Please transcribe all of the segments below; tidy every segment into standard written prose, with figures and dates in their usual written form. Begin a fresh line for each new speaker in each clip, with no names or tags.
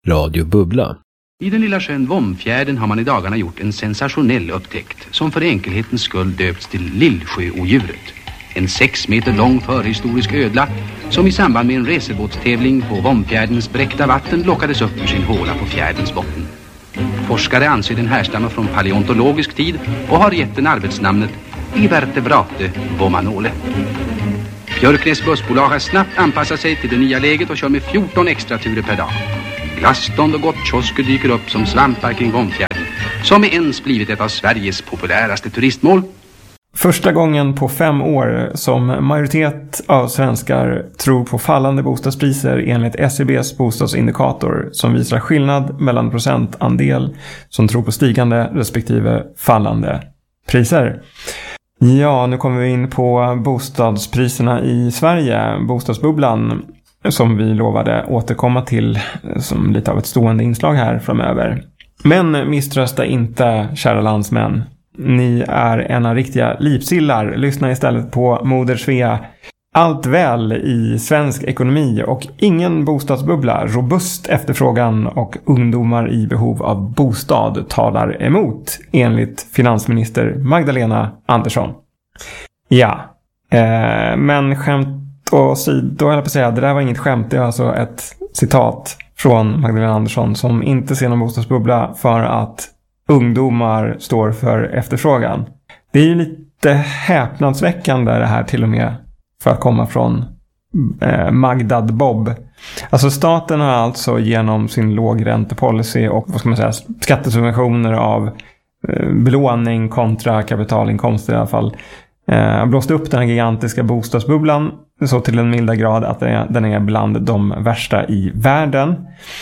Radio Bubbla.
I den lilla sjön Vomfjärden har man i dagarna gjort en sensationell upptäckt som för enkelhetens skull döpts till Lillsjöodjuret. En 6 meter lång förhistorisk ödla som i samband med en racerbåtstävling på Vomfjärdens bräckta vatten lockades upp ur sin håla på fjärdens botten. Forskare anser den härstammar från paleontologisk tid och har gett den arbetsnamnet Ivertebrate vomanole. Björknäs bussbolag har snabbt anpassat sig till det nya läget och kör med 14 extra turer per dag. Glassstånd och gottkiosker dyker upp som svampar kring Vomfjärden, som med ens blivit ett av Sveriges populäraste turistmål.
Första gången på 5 år som majoritet av svenskar tror på fallande bostadspriser enligt SCBs bostadsindikator som visar skillnad mellan procentandel som tror på stigande respektive fallande priser. Ja, nu kommer vi in på bostadspriserna i Sverige, bostadsbubblan, som vi lovade återkomma till som lite av ett stående inslag här framöver. Men misströsta inte, kära landsmän. Ni är ena riktiga lipsillar. Lyssna istället på Moder Svea. Allt väl i svensk ekonomi och ingen bostadsbubbla. Robust efterfrågan och ungdomar i behov av bostad talar emot, enligt finansminister Magdalena Andersson. Ja, men skämt och sidor, jag på att säga, det där var inget skämt. Det är alltså ett citat från Magdalena Andersson som inte ser någon bostadsbubbla för att ungdomar står för efterfrågan. Det är ju lite häpnadsväckande det här, till och med för att komma från Magdad Bob. Alltså staten har alltså genom sin lågräntepolicy och vad ska man säga, skattesubventioner av belåning kontra kapitalinkomster i alla fall, blåst upp den här gigantiska bostadsbubblan så till en milda grad att den är bland de värsta i världen.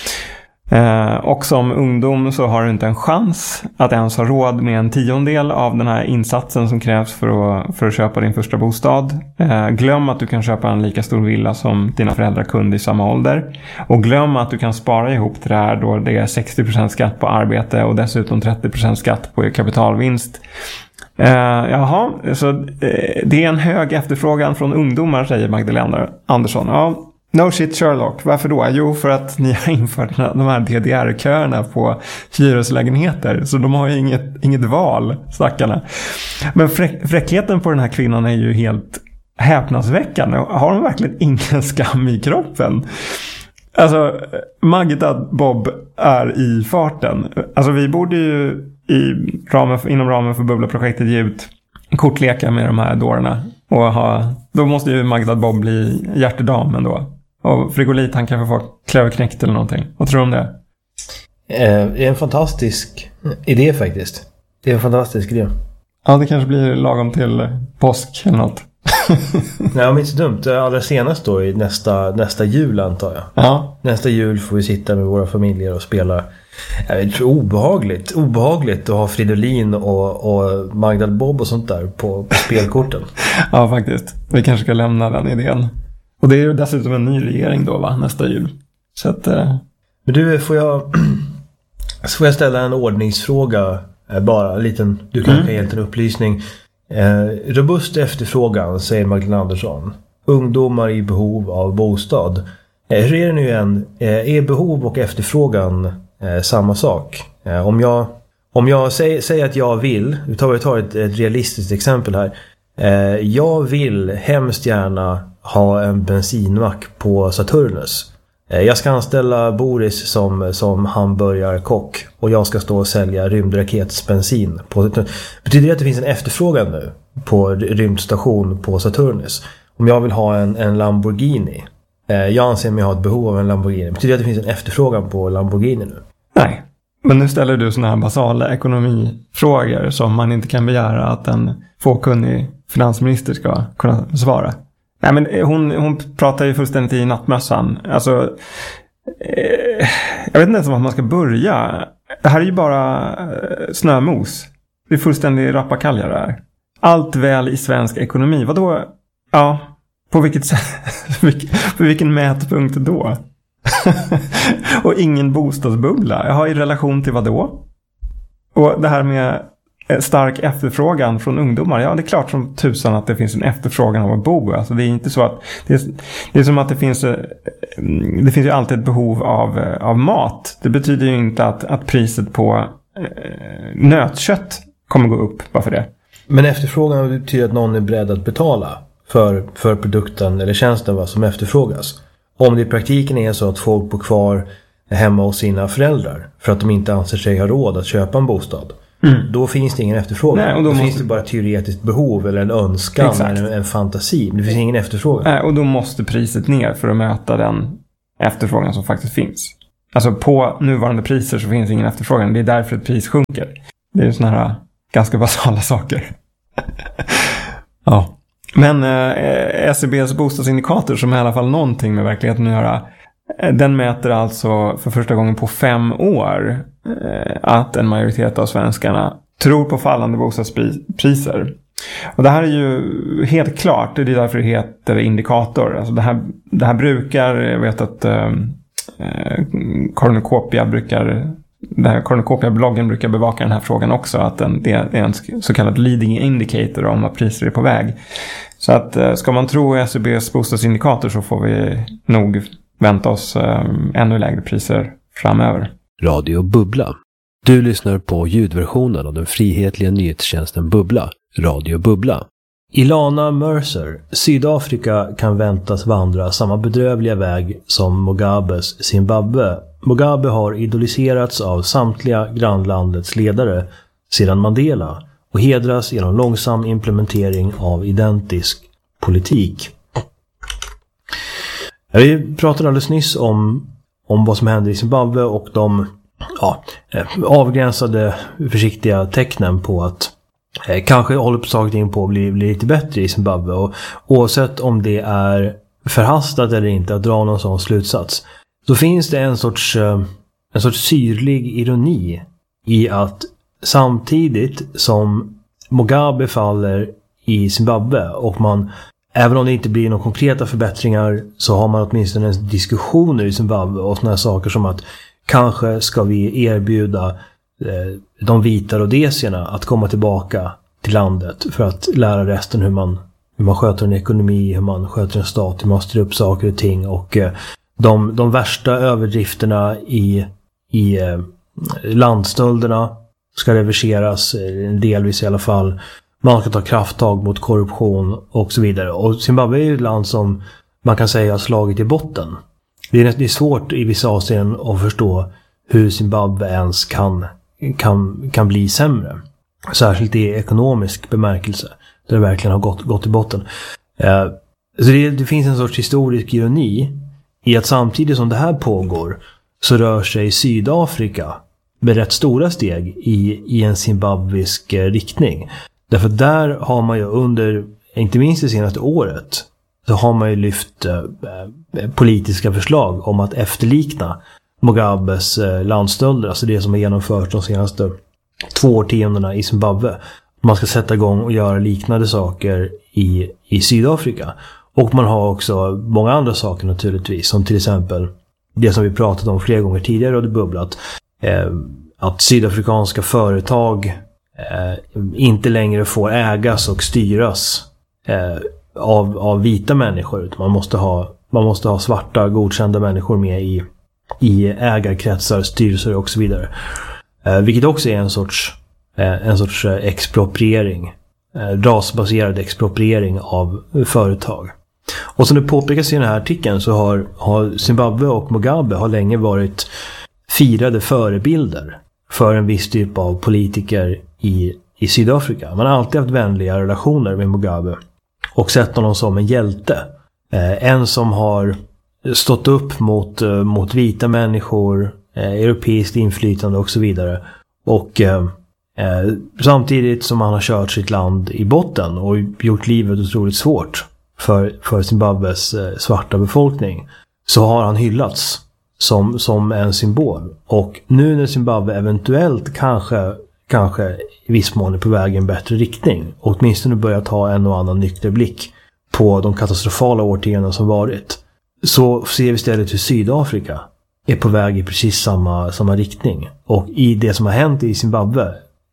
Och som ungdom så har du inte en chans att ens ha råd med en 10-del av den här insatsen som krävs för att köpa din första bostad. Glöm att du kan köpa en lika stor villa som dina föräldrar kunde i samma ålder. Och glöm att du kan spara ihop till det här då det är 60% skatt på arbete och dessutom 30% skatt på kapitalvinst. Jaha, så det är en hög efterfrågan från ungdomar, säger Magdalena Andersson. Ja, no shit Sherlock. Varför då? Jo, för att ni har infört de här DDR-köerna på hyreslägenheter. Så de har ju inget val, stackarna. Men fräckheten på den här kvinnan är ju helt häpnadsväckande. Har de verkligen ingen skam i kroppen? Alltså, Magda Bob är i farten. Alltså, vi borde ju inom ramen för Bubbla-projektet ge ut kortlekar med de här dårarna. Och då måste ju Magda Bob bli hjärtedamen då. Och Frigolit, han kan få klöverknäckt eller någonting. Vad tror du om det?
Det är en fantastisk idé faktiskt. Det är en fantastisk idé.
Ja, det kanske blir lagom till påsk eller något.
Nej, men inte så dumt. Allra senast då i nästa jul, antar jag. Ja. Nästa jul får vi sitta med våra familjer och spela. Jag tror obehagligt att ha Fridolin och Magda Bob och sånt där på spelkorten.
Ja, faktiskt. Vi kanske ska lämna den idén. Och det är ju dessutom en ny regering då, va? Nästa jul. Så att...
Men du, får jag ställa en ordningsfråga? Bara en liten... Du kanske helt en upplysning. Robust efterfrågan, säger Magdalena Andersson. Ungdomar i behov av bostad. Hur är det nu igen? Är behov och efterfrågan samma sak? Om jag säger att jag vill, vi tar ett realistiskt exempel här. Jag vill hemskt gärna ha en bensinmack på Saturnus. Jag ska anställa Boris som hamburgarkock och jag ska stå och sälja rymdraketsbensin. Betyder det att det finns en efterfrågan nu på rymdstation på Saturnus? Om jag vill ha en Lamborghini, jag anser mig ha ett behov av en Lamborghini. Betyder det att det finns en efterfrågan på Lamborghini nu?
Nej, men nu ställer du såna här basala ekonomifrågor som man inte kan begära att en fåkunnig finansminister ska kunna svara. Nej, men hon pratar ju fullständigt i nattmössan. Alltså, jag vet inte ens var man ska börja. Det här är ju bara snömos. Det är fullständigt rappakalja det här. Allt väl i svensk ekonomi. Vadå? Ja, på vilket sätt? På vilken mätpunkt då? Och ingen bostadsbubbla. Jag har i relation till vad då? Och det här med stark efterfrågan från ungdomar. Ja, det är klart som tusan att det finns en efterfrågan av att bo. Alltså det är inte så att det är som att det finns ju alltid ett behov av mat. Det betyder ju inte att priset på nötkött kommer gå upp bara för det.
Men efterfrågan betyder att någon är beredd att betala för produkten eller tjänsten som efterfrågas. Om det i praktiken är så att folk bor kvar hemma hos sina föräldrar för att de inte anser sig ha råd att köpa en bostad. Då finns det ingen efterfrågan. Nej, och då finns det bara ett teoretiskt behov eller en önskan eller en fantasi. Det finns ingen efterfrågan.
Nej, och då måste priset ner för att möta den efterfrågan som faktiskt finns. Alltså på nuvarande priser så finns ingen efterfrågan. Det är därför ett pris sjunker. Det är ju såna här ganska basala saker. Ja. Men SCBs bostadsindikator, som är i alla fall någonting med verkligheten att göra, den mäter alltså för första gången på 5 år att en majoritet av svenskarna tror på fallande bostadspriser. Och det här är ju helt klart, det är därför det heter indikator. Alltså det här brukar, jag vet att Cornucopia-bloggen brukar bevaka den här frågan också, att det är en så kallad leading indicator om vad priser är på väg. Så att ska man tro SCBs bostadsindikator så får vi nog vänta oss ännu lägre priser framöver.
Radio Bubbla. Du lyssnar på ljudversionen av den frihetliga nyhetstjänsten Bubbla, Radio Bubbla.
Ilana Mercer, Sydafrika kan väntas vandra samma bedrövliga väg som Mugabes Zimbabwe. Mugabe har idoliserats av samtliga grannlandets ledare sedan Mandela och hedras genom långsam implementering av identisk politik. Vi pratade alldeles nyss om vad som händer i Zimbabwe och de avgränsade försiktiga tecknen på att kanske håller på saker in på att bli lite bättre i Zimbabwe. Och oavsett om det är förhastat eller inte att dra någon sån slutsats, så finns det en sorts syrlig ironi i att samtidigt som Mugabe faller i Zimbabwe och man, även om det inte blir några konkreta förbättringar, så har man åtminstone diskussioner i Zimbabwe och såna här saker som att kanske ska vi erbjuda de vita rhodesierna att komma tillbaka till landet för att lära resten hur man sköter en ekonomi, hur man sköter en stat, hur man styr upp saker och ting. Och de värsta överdrifterna i landstölderna ska reverseras, delvis i alla fall. Man ska ta krafttag mot korruption och så vidare. Och Zimbabwe är ju ett land som man kan säga har slagit i botten. Det är svårt i vissa avseenden att förstå hur Zimbabwe ens kan bli sämre. Särskilt i ekonomisk bemärkelse, där det verkligen har gått i botten. Så det finns en sorts historisk ironi i att samtidigt som det här pågår så rör sig Sydafrika med rätt stora steg i en zimbabwisk riktning. Därför där har man ju under, inte minst det senaste året, så har man ju lyft politiska förslag om att efterlikna Mugabes landstölder, alltså det som har genomförts de senaste 2 årtiondena i Zimbabwe. Man ska sätta igång och göra liknande saker i Sydafrika. Och man har också många andra saker naturligtvis, som till exempel det som vi pratat om flera gånger tidigare och det bubblat, att sydafrikanska företag inte längre får ägas och styras av vita människor, utan man måste ha svarta godkända människor med i ägarkretsar, styrelser och så vidare. Vilket också är en sorts expropriering, rasbaserad expropriering av företag. Och som det påpekas i den här artikeln så har Zimbabwe och Mugabe har länge varit firade förebilder för en viss typ av politiker i Sydafrika. Man har alltid haft vänliga relationer med Mugabe och sett honom som en hjälte. En som har stått upp mot vita människor, europeiskt inflytande och så vidare. Och samtidigt som han har kört sitt land i botten och gjort livet otroligt svårt för Zimbabwes svarta befolkning, så har han hyllats som en symbol. Och nu när Zimbabwe eventuellt kanske i viss mån är på väg i en bättre riktning, och åtminstone börjar ta en och annan nykter blick på de katastrofala årtionden som varit, så ser vi istället hur Sydafrika är på väg i precis samma riktning. Och i det som har hänt i Zimbabwe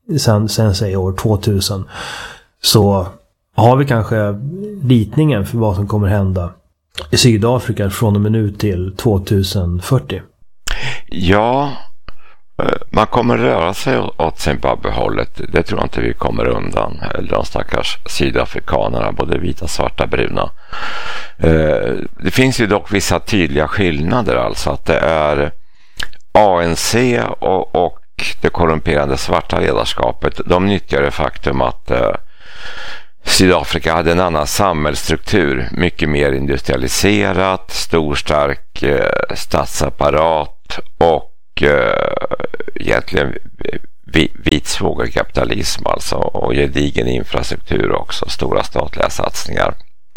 sen säg år 2000, så har vi kanske ritningen för vad som kommer hända i Sydafrika från och med nu till 2040.
Ja, man kommer röra sig åt Zimbabwe-hållet. Det tror jag inte vi kommer undan. Eller de stackars sydafrikanerna, både vita, svarta, bruna. Det finns ju dock vissa tydliga skillnader, alltså att det är ANC och det korrumperande svarta ledarskapet. De nyttjar det faktum att Sydafrika hade en annan samhällsstruktur, mycket mer industrialiserat, stor stark statsapparat och egentligen vit svågerkapitalism, alltså, och gedigen infrastruktur också, stora statliga satsningar.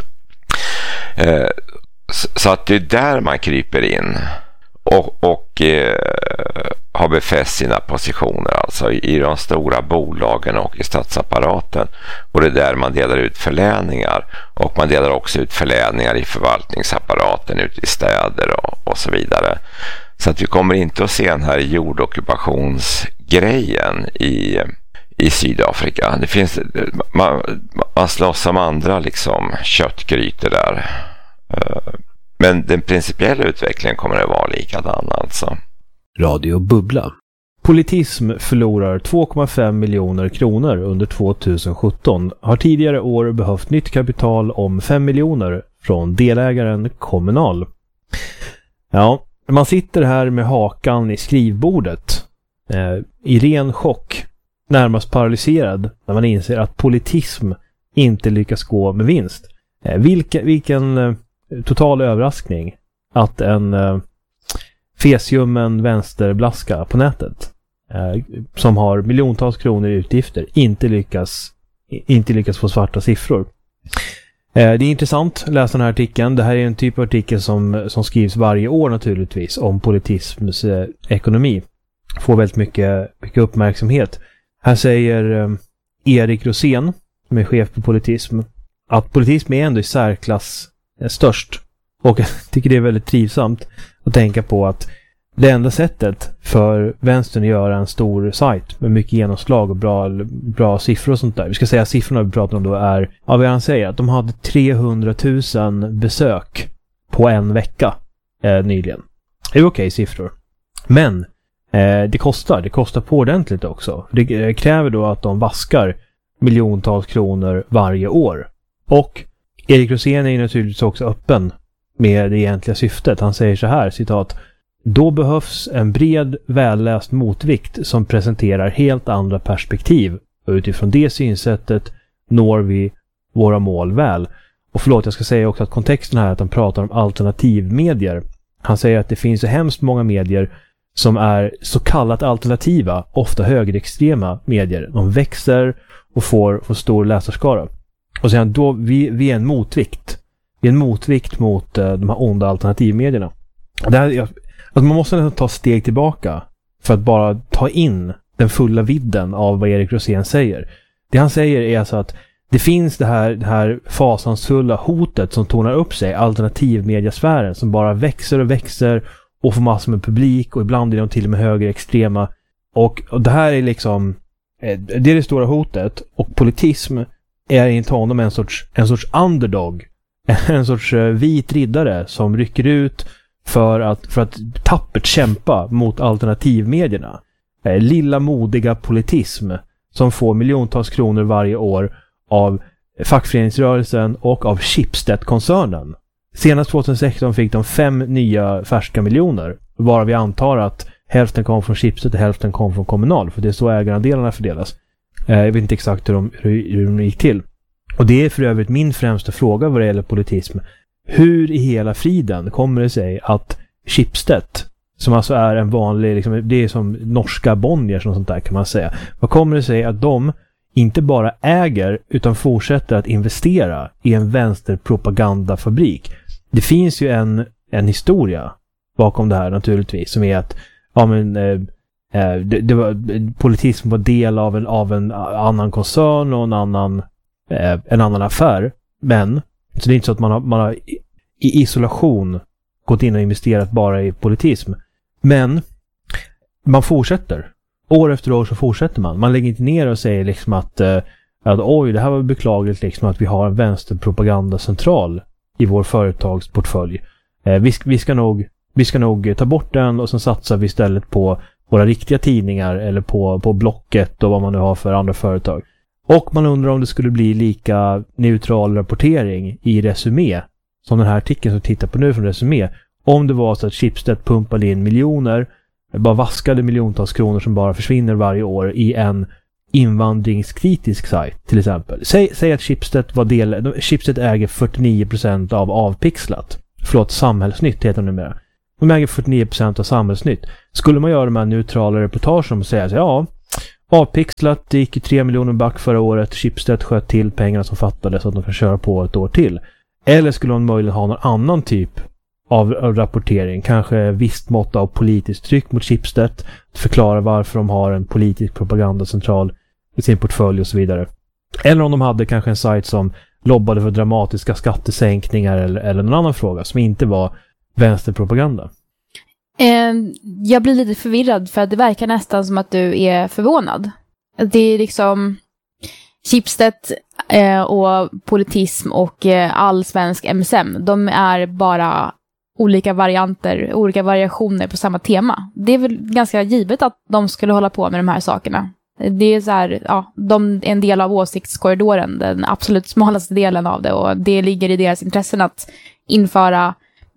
Så att det är där man kryper in och har befäst sina positioner, alltså i de stora bolagen och i statsapparaten, och det är där man delar ut förläningar, och man delar också ut förläningar i förvaltningsapparaten ute i städer och så vidare. Så att vi kommer inte att se den här jordockupationsgrejen i Sydafrika. Det finns, man slåss om andra liksom köttgrytor där. Men den principiella utvecklingen kommer att vara likadan alltså.
Radio Bubbla.
Politism förlorar 2,5 miljoner kronor under 2017. Har tidigare år behövt nytt kapital om 5 miljoner från delägaren Kommunal. Ja, man sitter här med hakan i skrivbordet. I ren chock. Närmast paralyserad när man inser att politism inte lyckas gå med vinst. Vilken total överraskning att en fesjummen vänsterblaska på nätet som har miljontals kronor i utgifter inte lyckas få svarta siffror. Det är intressant att läsa den här artikeln. Det här är en typ av artikel som skrivs varje år naturligtvis om politisms ekonomi. Får väldigt mycket uppmärksamhet. Här säger Erik Rosén, som är chef på politism, att politism är ändå i särklass störst. Och jag tycker det är väldigt trivsamt att tänka på att det enda sättet för vänstern att göra en stor sajt med mycket genomslag och bra siffror och sånt där. Vi ska säga att siffrorna vi pratar om då är, ja, vad han säger, att de hade 300 000 besök på en vecka nyligen. Det är okej siffror. Men det kostar på ordentligt också. Det kräver då att de vaskar miljontals kronor varje år. Och Erik Rosén är naturligtvis också öppen med det egentliga syftet. Han säger så här, citat: "Då behövs en bred, välläst motvikt som presenterar helt andra perspektiv. Och utifrån det synsättet når vi våra mål väl." Och förlåt, jag ska säga också att kontexten här är att han pratar om alternativmedier. Han säger att det finns så hemskt många medier som är så kallat alternativa, ofta högerextrema medier. De växer och får stor läsarskara. Och sen då vi är en motvikt. Vi är en motvikt mot de här onda alternativmedierna. Alltså man måste nästan ta steg tillbaka för att bara ta in den fulla vidden av vad Erik Rosén säger. Det han säger är alltså att det finns det här fasansfulla hotet som tornar upp sig, alternativmediasfären, som bara växer och växer och får massor med publik, och ibland är de till och med högerextrema. Och det här är liksom det är det stora hotet, och politism är inte honom en sorts underdog, en sorts vit riddare som rycker ut för att tappert kämpa mot alternativmedierna. Lilla modiga politism som får miljontals kronor varje år av fackföreningsrörelsen och av Schibsted-koncernen. Senast 2016 fick de 5 nya färska miljoner, varav vi antar att hälften kom från Schibsted och hälften kom från Kommunal, för det är så ägarandelarna fördelas. Jag vet inte exakt hur de gick till. Och det är för övrigt min främsta fråga vad det gäller politism. Hur i hela friden kommer det sig att Schibsted, som alltså är en vanlig, liksom, det är som norska Bonnier och sånt där kan man säga. Vad kommer det sig att de inte bara äger utan fortsätter att investera i en vänsterpropagandafabrik? Det finns ju en historia bakom det här naturligtvis, som är att det var politism var del av en annan koncern och en annan affär, men så det är inte så att man har i isolation gått in och investerat bara i politism, men man fortsätter år efter år så fortsätter man. Man lägger inte ner och säger liksom att oj, det här var beklagligt liksom att vi har en vänsterpropagandacentral i vår företagsportfölj. Vi ska nog ta bort den och sen satsar vi istället på våra riktiga tidningar eller på Blocket och vad man nu har för andra företag. Och man undrar om det skulle bli lika neutral rapportering i Resumé som den här artikeln som tittar på nu från Resumé. Om det var så att Schibsted pumpade in miljoner, bara vaskade miljontals kronor som bara försvinner varje år i en invandringskritisk sajt till exempel. Säg att Schibsted äger 49% av Avpixlat. Samhällsnytt heter det numera. De äger 49% av Samhällsnytt. Skulle man göra de här neutrala reportagen och säga så ja, Avpixlat gick 3 miljoner back förra året. Schibsted sköt till pengarna som fattades så att de kan köra på ett år till. Eller skulle man möjligen ha någon annan typ av rapportering, kanske visst mått av politiskt tryck mot Schibsted, förklara varför de har en politisk propagandacentral i sin portfölj och så vidare. Eller om de hade kanske en sajt som lobbade för dramatiska skattesänkningar eller någon annan fråga som inte var vänsterpropaganda.
Jag blir lite förvirrad för att det verkar nästan som att du är förvånad. Det är liksom Schibsted och politism och all svensk MSM, de är bara olika variationer på samma tema. Det är väl ganska givet att de skulle hålla på med de här sakerna. Det är så här, ja, de är en del av åsiktskorridoren, den absolut smalaste delen av det, och det ligger i deras intressen att införa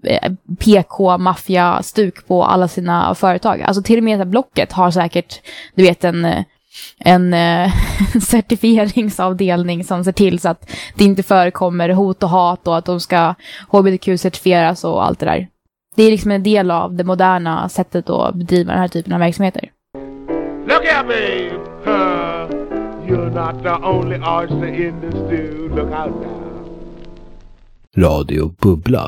PK-maffia-stuk på alla sina företag. Alltså till och med Blocket har säkert, du vet, en certifieringsavdelning som ser till så att det inte förekommer hot och hat och att de ska HBTQ-certifieras och allt det där. Det är liksom en del av det moderna sättet att bedriva den här typen av verksamheter.
Look at me! You're not the only artist in the studio. Look out now.
Radio Bubbla.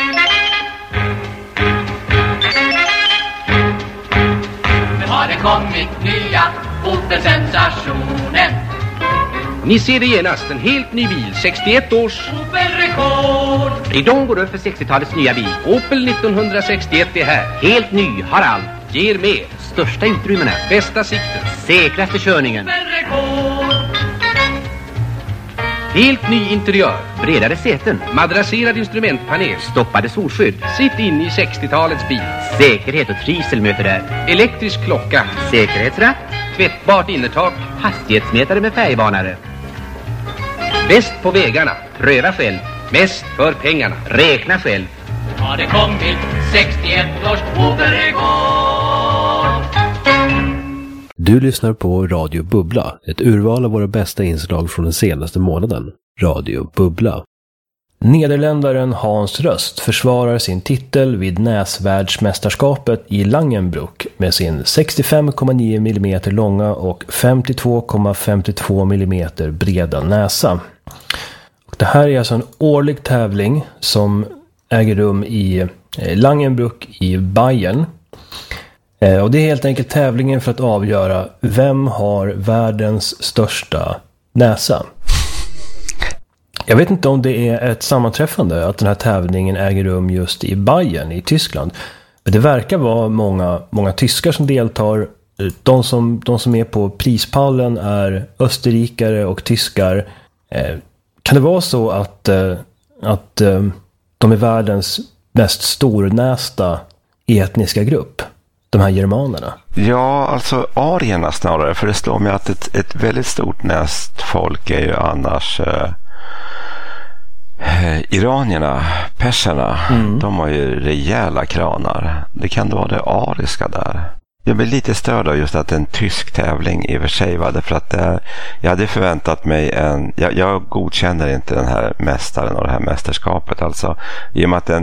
Nu har det kommit nya Opel-sensationen.
Ni ser det genast, en helt ny bil, 61 års
Opel-rekord.
Ridån går upp för 60-talets nya bil. Opel 1961 är här, helt ny, har allt, ger mer, största utrymmena, bästa sikten, säkraste körningen.
Opel-rekord.
Helt ny interiör, bredare säten, madrasserad instrumentpanel, stoppade solskydd. Sitt in i 60-talets bil.
Säkerhet och trivsel möter där.
Elektrisk klocka,
Säkerhetsratt.
tvättbart innertak,
Hastighetsmätare med färgvarnare.
bäst på vägarna, pröva själv, mest för pengarna, räkna själv.
Har det kommit 61 års Opel-rekord.
Du lyssnar på Radio Bubbla, ett urval av våra bästa inslag från den senaste månaden. Radio Bubbla.
Nederländaren Hans Röst försvarar sin titel vid näsvärldsmästerskapet i Langenbruck med sin 65,9 mm långa och 52,52 mm breda näsa. Och det här är alltså en årlig tävling som äger rum i Langenbruck i Bayern. Och det är helt enkelt tävlingen för att avgöra vem har världens största näsa. Jag vet inte om det är ett sammanträffande att den här tävlingen äger rum just i Bayern i Tyskland. Men det verkar vara många tyskar som deltar. De som är på prispallen är österrikare och tyskar. Kan det vara så att de är världens mest stornästa etniska grupp? De här germanerna?
Ja, alltså arierna snarare. För det slår mig att ett väldigt stort näst folk är ju annars iranierna, perserna. De har ju rejäla kranar. Det kan då vara det ariska där. Jag blir lite störd av just att en tysk tävling i och för sig var det, för att jag hade förväntat mig jag godkänner inte den här mästaren och det här mästerskapet alltså. I och med att det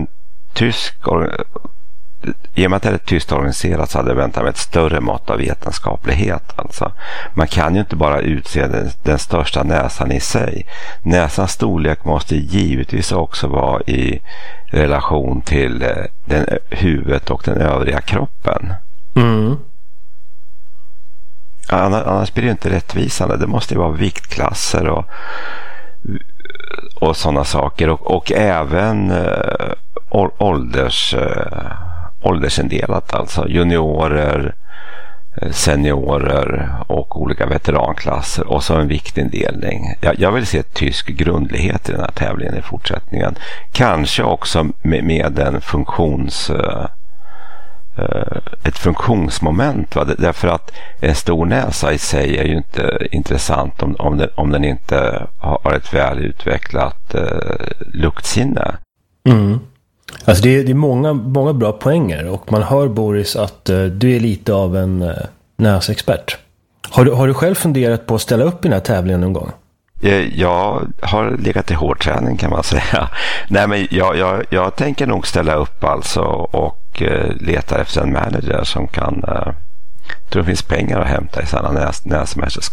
är tyskt organiserat så hade jag väntat mig ett större mått av vetenskaplighet. Alltså. Man kan ju inte bara utse den största näsan i sig. Näsans storlek måste givetvis också vara i relation till huvudet och den övriga kroppen. Annars blir det inte rättvisande. Det måste ju vara viktklasser och sådana saker. Och även åldersindelat, alltså juniorer, seniorer och olika veteranklasser och så en viktindelning. Jag vill se ett tysk grundlighet i den här tävlingen i fortsättningen. Kanske också med en ett funktionsmoment. Va? Därför att en stor näsa i sig är ju inte intressant om den inte har ett väl utvecklat luktsinne.
Mm. Alltså det är många bra poänger och man hör, Boris, att du är lite av en näsexpert. Har du själv funderat på att ställa upp i den här tävlingen någon gång?
Jag har legat i hårdträning kan man säga. Nej, men jag tänker nog ställa upp alltså och leta efter en manager som kan... tror det finns pengar att hämta i sådana näsmästerskap.